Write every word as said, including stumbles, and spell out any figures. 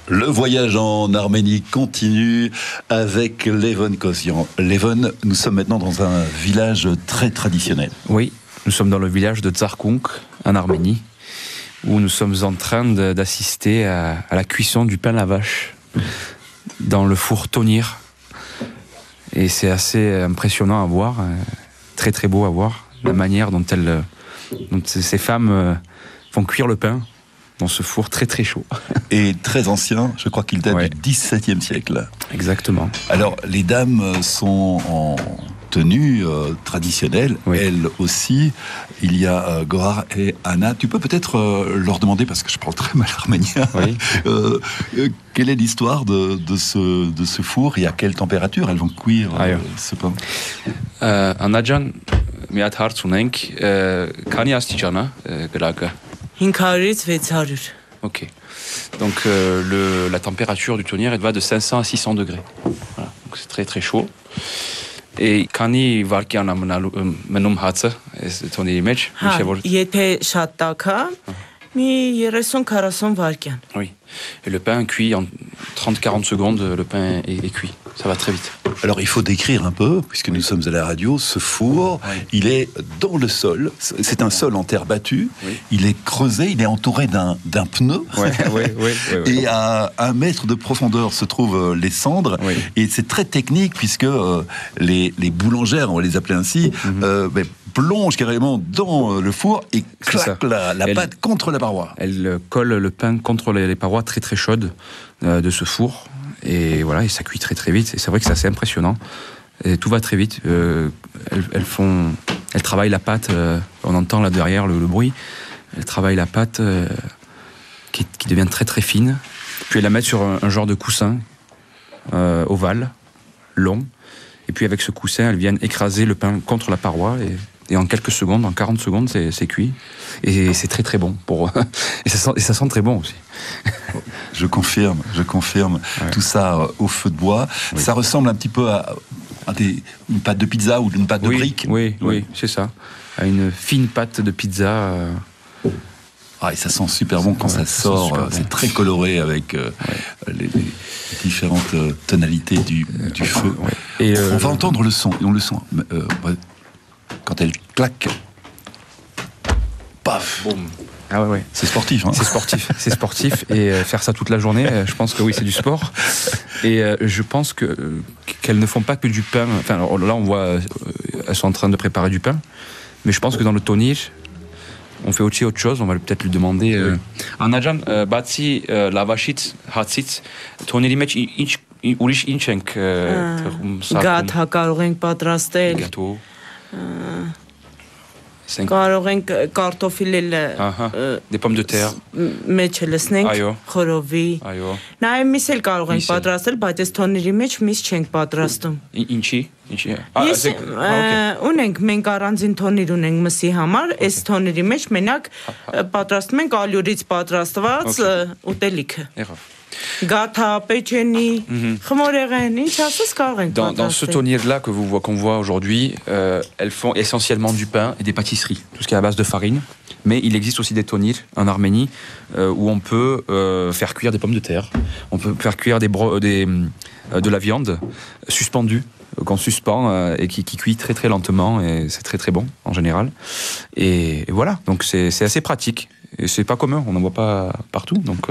Le voyage en Arménie continue avec Levon Kosian. Levon, nous sommes maintenant dans un village très traditionnel. Oui, nous sommes dans le village de Tsarkounk, en Arménie, où nous sommes en train de, d'assister à, à la cuisson du pain à la vache dans le four Tonir. Et c'est assez impressionnant à voir, très très beau à voir, la manière dont, elles, dont ces femmes font cuire le pain dans ce four très très chaud. Et très ancien, je crois qu'il date ouais. du dix-septième siècle. Exactement. Alors, les dames sont en tenue euh, traditionnelle, oui. Elles aussi. Il y a euh, Gohar et Anna. Tu peux peut-être euh, leur demander, parce que je parle très mal arménien, oui. euh, euh, quelle est l'histoire de, de, ce, de ce four et à quelle température elles vont cuire euh, ce pain. euh, Anna-jan, միատ հարց ունենք, քանի աստիճան է գրակը? cinq cents six cents. Ok. Donc euh, le, la température du tonnier, elle va de cinq cents à six cents degrés. Voilà. Donc c'est très très chaud. Et քանի վարկյան է մնում հացը այս tonniերի մեջ? Եթե շատ տաք է, մի երեսուն քառասուն վարկյան. Oui. Et le pain cuit en trente à quarante secondes, le pain est, est cuit. Ça va très vite. Alors il faut décrire un peu, puisque nous sommes à la radio, ce four, oui. Il est dans le sol, c'est un sol en terre battue, oui. Il est creusé, il est entouré d'un, d'un pneu, oui, oui, oui, oui, oui. Et à un mètre de profondeur se trouvent les cendres, oui. Et c'est très technique, puisque euh, les, les boulangères, on va les appeler ainsi, mm-hmm. euh, ben, plongent carrément dans le four et claquent la, la pâte elle, contre la paroi. Elle colle le pain contre les, les parois très très chaudes euh, de ce four. Et voilà, et ça cuit très très vite. Et c'est vrai que c'est assez impressionnant. Et tout va très vite. Euh, elles, elles font, elles travaillent la pâte. Euh, on entend là derrière le, le bruit. Elles travaillent la pâte euh, qui, qui devient très très fine. Puis elles la mettent sur un, un genre de coussin euh, ovale, long. Et puis avec ce coussin, elles viennent écraser le pain contre la paroi. Et, et en quelques secondes, en quarante secondes, c'est, c'est cuit. Et c'est très très bon. Pour, et, ça sent, et ça sent très bon aussi. Je confirme, je confirme. Ouais. Tout ça euh, au feu de bois. Oui. Ça ressemble un petit peu à, à des, une pâte de pizza ou une pâte oui, de briques. Oui, oui, oui, c'est ça. À une fine pâte de pizza. Euh... Ah, et ça sent super bon quand ouais, ça sort. Ça c'est bon. Très coloré avec euh, ouais. les, les différentes euh, tonalités du, du feu. Ouais. Et euh, on va entendre le son. Et on le sent. Euh, quand elle claque. Paf. Boum. Ah ouais, ouais. C'est sportif, hein. C'est sportif, c'est sportif. Et euh, faire ça toute la journée, euh, je pense que oui, c'est du sport. Et euh, je pense que euh, qu'elles ne font pas que du pain. Enfin, alors, là, on voit, euh, elles sont en train de préparer du pain. Mais je pense que dans le tonir, on fait aussi autre chose. On va peut-être lui demander. Anna-jan, բացի լավաշից, հացից, toniri մեջ ինչ ուրիշ ինչ ենք թխում, սարքում։ Գաթա կարող ենք պատրաստել։ Գաթո։ Կարող ենք կարտոֆիլ des pommes de terre մեջ լցնենք խորովի նաև միս էլ կարող ենք պատրաստել, բայց այս թոնիրի մեջ միս չենք պատրաստում։ Ինչի՞? Ինչի՞։ Ես ունենք, մենք առանձին թոնիր ունենք մսի համար, այս թոնիրի մեջ մենակ պատրաստում ենք ալյուրից պատրաստված ուտելիքը։ Gâteau, pecheni, khmoregen, ինչ ասես կարող ենք պատրաստել։ Dans ce tonnier-là que vous voyez, qu'on voit aujourd'hui, euh, elles font essentiellement du pain et des pâtisseries, tout ce qui est à base de farine. Mais il existe aussi des tonniers en Arménie euh, où on peut euh, faire cuire des pommes de terre, on peut faire cuire des bro- des, euh, de la viande suspendue qu'on suspend euh, et qui, qui cuit très très lentement et c'est très très bon en général. Et, et voilà, donc c'est, c'est assez pratique et c'est pas commun, on n'en voit pas partout. Donc